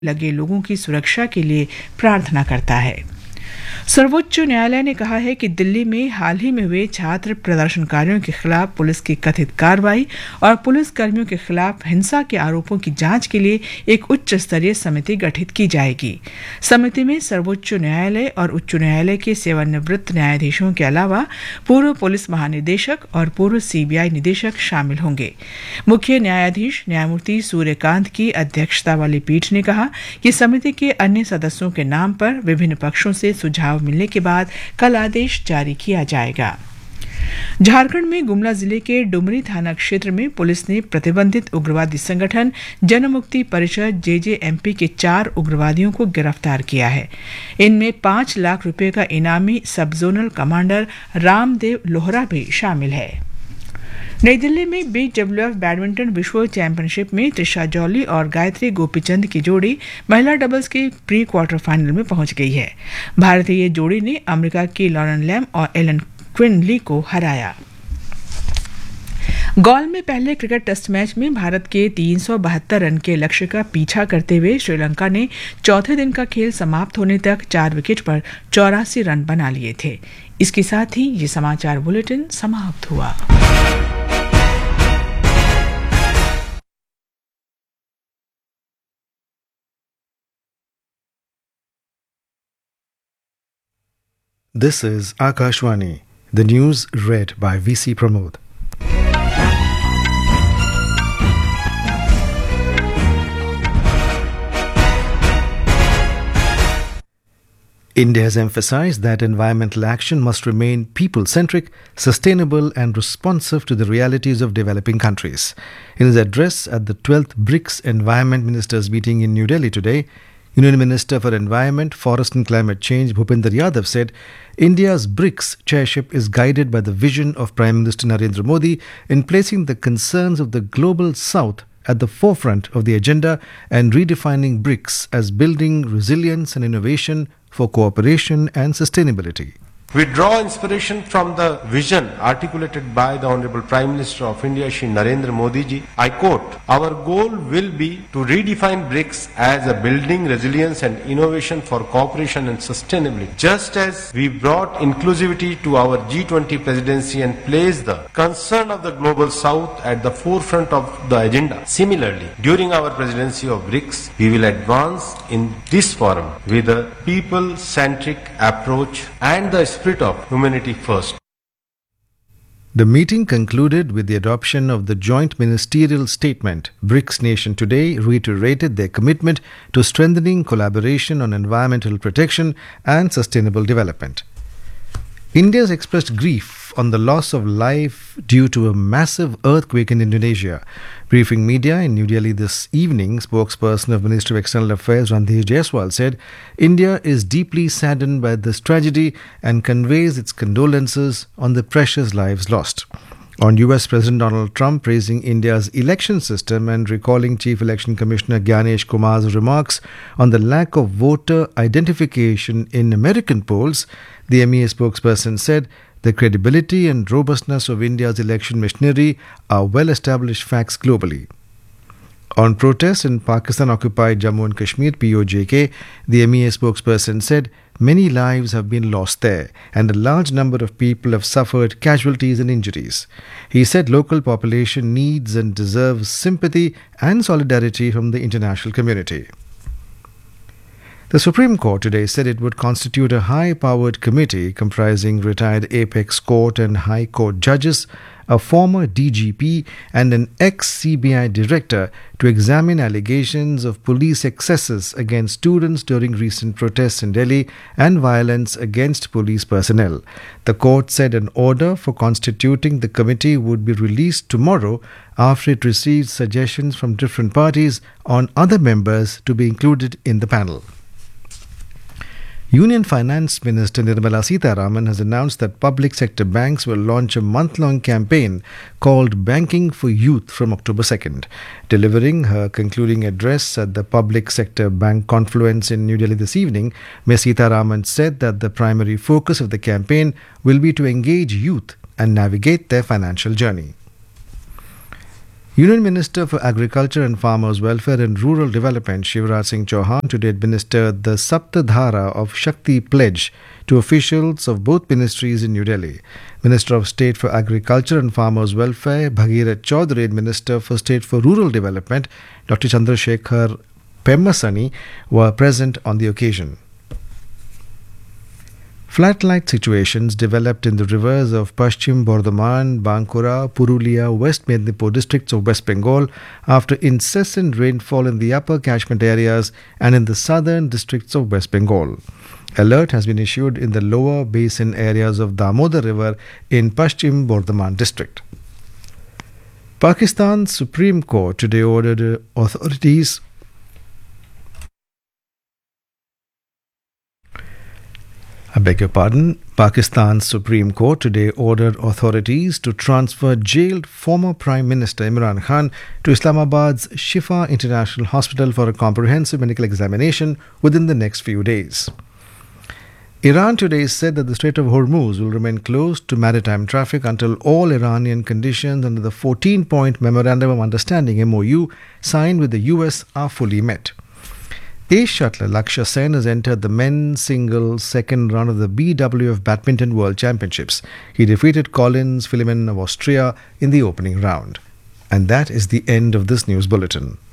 लगे लोगों की सुरक्षा के लिए प्रार्थना करता है। सर्वोच्च न्यायालय ने कहा है कि दिल्ली में हाल ही में हुए छात्र प्रदर्शनकारियों के खिलाफ पुलिस की कथित कार्रवाई और पुलिस कर्मियों के खिलाफ हिंसा के आरोपों की जांच के लिए एक उच्च स्तरीय समिति गठित की जाएगी। समिति में सर्वोच्च न्यायालय और उच्च न्यायालय के सेवानिवृत्त न्यायाधीशों के अलावा पूर्व पुलिस महानिदेशक और पूर्व सीबीआई निदेशक शामिल होंगे। मुख्य न्यायाधीश न्यायमूर्ति सूर्यकांत की अध्यक्षता वाली पीठ ने कहा कि समिति के अन्य सदस्यों के नाम पर विभिन्न पक्षों से सुझाव मिलने के बाद कल आदेश जारी किया जाएगा। झारखंड में गुमला जिले के डुमरी थाना क्षेत्र में पुलिस ने प्रतिबंधित उग्रवादी संगठन जनमुक्ति परिषद जेजेएमपी के 4 उग्रवादियों को गिरफ्तार किया है। इनमें 5 लाख रुपए का इनामी सब जोनल कमांडर रामदेव लोहरा भी शामिल है। नई दिल्ली में BWF बैडमिंटन विश्व चैंपियनशिप में त्रिशा जॉली और गायत्री गोपीचंद की जोड़ी महिला डबल्स के प्री क्वार्टर फाइनल में पहुंच गई है। भारतीय जोड़ी ने अमेरिका की लॉरेन लैम और एलन क्विनली को हराया। गॉल में पहले क्रिकेट टेस्ट मैच में भारत के 372 रन के लक्ष्य का पीछा करते हुए श्रीलंका ने चौथे दिन का खेल समाप्त होने तक 4 विकेट पर 84 रन बना लिए थे। इसके साथ ही ये समाचार बुलेटिन समाप्त हुआ। This is Akashwani, the news read by VC Pramod. India has emphasized that environmental action must remain people-centric, sustainable and responsive to the realities of developing countries. In his address at the 12th BRICS Environment Ministers meeting in New Delhi today, Union Minister for Environment, Forest and Climate Change Bhupinder Yadav said India's BRICS chairship is guided by the vision of Prime Minister Narendra Modi in placing the concerns of the global south at the forefront of the agenda and redefining BRICS as building resilience and innovation for cooperation and sustainability. We draw inspiration from the vision articulated by the Honorable Prime Minister of India, Shri Narendra Modi ji. I quote, "Our goal will be to redefine BRICS as a building resilience and innovation for cooperation and sustainability. Just as we brought inclusivity to our G20 presidency and placed the concern of the global south at the forefront of the agenda. Similarly, during our presidency of BRICS, we will advance in this forum with a people-centric approach and the spirit of humanity first." The meeting concluded with the adoption of the joint ministerial statement. BRICS nation today reiterated their commitment to strengthening collaboration on environmental protection and sustainable development. India has expressed grief on the loss of life due to a massive earthquake in Indonesia. Briefing media in New Delhi this evening, spokesperson of Ministry of External Affairs Randhir Jaiswal said India is deeply saddened by this tragedy and conveys its condolences on the precious lives lost. On US President Donald Trump praising India's election system and recalling Chief Election Commissioner Gyanesh Kumar's remarks on the lack of voter identification in American polls, the MEA spokesperson said the credibility and robustness of India's election machinery are well-established facts globally. On protests in Pakistan-occupied Jammu and Kashmir, POJK, the MEA spokesperson said many lives have been lost there and a large number of people have suffered casualties and injuries. He said local population needs and deserves sympathy and solidarity from the international community. The Supreme Court today said it would constitute a high-powered committee comprising retired Apex Court and High Court judges, a former DGP and an ex-CBI director to examine allegations of police excesses against students during recent protests in Delhi and violence against police personnel. The court said an order for constituting the committee would be released tomorrow after it received suggestions from different parties on other members to be included in the panel. Union Finance Minister Nirmala Sitharaman has announced that public sector banks will launch a month-long campaign called Banking for Youth from October 2nd. Delivering her concluding address at the Public Sector Bank Confluence in New Delhi this evening, Ms. Sitharaman said that the primary focus of the campaign will be to engage youth and navigate their financial journey. Union Minister for Agriculture and Farmers Welfare and Rural Development Shivraj Singh Chauhan today administered the Saptadhara of Shakti pledge to officials of both ministries in New Delhi. Minister of State for Agriculture and Farmers Welfare Bhagirat Chaudhary and Minister for State for Rural Development Dr. Chandrasekhar Pemmasani were present on the occasion. Flat-like situations developed in the rivers of Paschim Bardhaman, Bankura, Purulia, West Mednipur districts of West Bengal after incessant rainfall in the upper catchment areas and in the southern districts of West Bengal. Alert has been issued in the lower basin areas of Damodar River in Paschim Bardhaman district. Pakistan's Supreme Court today ordered authorities Pakistan's Supreme Court today ordered authorities to transfer jailed former Prime Minister Imran Khan to Islamabad's Shifa International Hospital for a comprehensive medical examination within the next few days. Iran today said that the Strait of Hormuz will remain closed to maritime traffic until all Iranian conditions under the 14-point Memorandum of Understanding MOU signed with the US are fully met. Ace shuttler Lakshya Sen has entered the men's singles second round of the BWF Badminton World Championships. He defeated Collins Philemon of Austria in the opening round. And that is the end of this news bulletin.